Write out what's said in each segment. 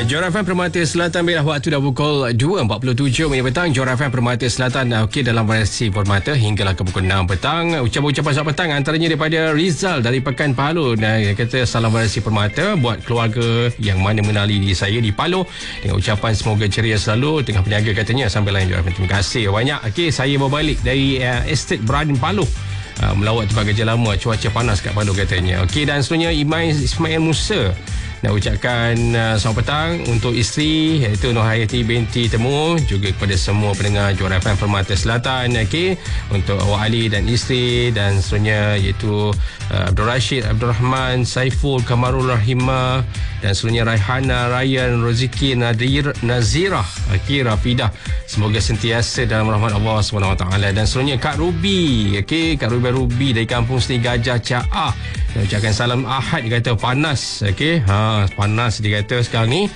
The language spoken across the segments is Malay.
Johor FM Permata Selatan Merah, waktu dah pukul 2.47 minit petang. Johor FM Permata Selatan okey dalam variasi Permata hinggalah ke pukul 6 petang. Ucapan selamat petang antaranya daripada Rizal dari Pekan Pahalo. Dia kata salam variasi Permata buat keluarga yang mana mengenali diri saya di Palo, dengan ucapan semoga ceria selalu tengah berniaga katanya sampai lain Johor FM. Terima kasih banyak. Okey, saya berbalik dari Estate Bradin Palo. Melawat tempat kerja lama, cuaca panas kat Palo katanya. Okey, dan seterusnya Ismail Musa nak ucapkan selamat petang untuk isteri iaitu Nur Hayati binti Temu, juga kepada semua pendengar Johor FM Permata Selatan. Okey, untuk awak Ali dan isteri, dan seterusnya iaitu Abdul Rashid, Abdul Rahman, Saiful, Kamarul Rahimah, dan seterusnya Raihana, Ryan, Roziki, Nazirah, okey, Rafidah, semoga sentiasa dalam rahmat Allah SWT. Dan seterusnya Kak Ruby, okey, Kak Ruby dari Kampung Seni Gajah Caah, ucapkan salam Ahad. Dia kata panas, okey, panas dia kata sekarang ni.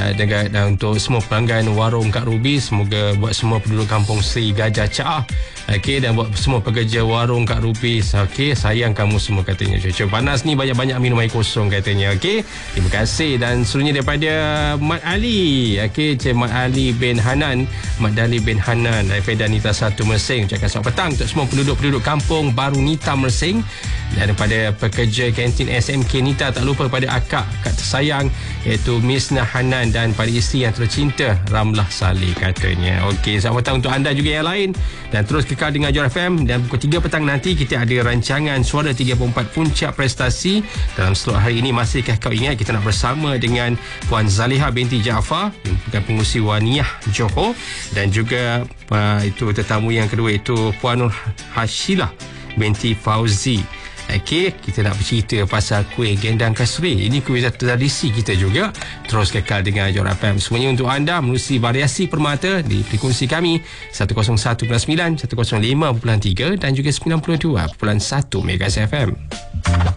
Dan untuk semua pelanggan warung Kak Ruby, semoga buat semua penduduk Kampung Seri Gajah Caah, okey, dan buat semua pekerja warung Kak Ruby, okey, sayang kamu semua katanya. Cuaca panas ni, banyak-banyak minum air kosong katanya. Okey, terima kasih. Dan seterusnya daripada Mat Ali, okey, Cik Mat Ali bin Hanan, Mat Dali bin Hanan daripada Nita 1 Mersing, ucapkan selamat petang untuk semua penduduk-penduduk kampung Baru Nita Mersing, dan daripada pekerja kantin SMK Nita, tak lupa pada akak tersayang iaitu Misna Hanan, dan pada isteri yang tercinta Ramlah Saleh katanya. Okey, selamat petang untuk anda juga yang lain, dan terus kekal dengan Johor FM. Dan pukul 3 petang nanti kita ada rancangan Suara 34 Puncak Prestasi. Dalam seluruh hari ini, masihkah kau ingat, kita nak bersama dengan Puan Zaliha binti Jaafar, yang bukan pengurusi Waniyah Johor, dan juga itu tetamu yang kedua itu Puan Nur Hashilah binti Fauzi. Okey, kita nak bercerita pasal kuih gendang kasuri. Ini kuih tradisi kita juga. Terus kekal dengan Johor FM. Semuanya untuk anda menerusi variasi Permata di frekuensi kami 101.9, 105.3 dan juga 92.1 MHz FM.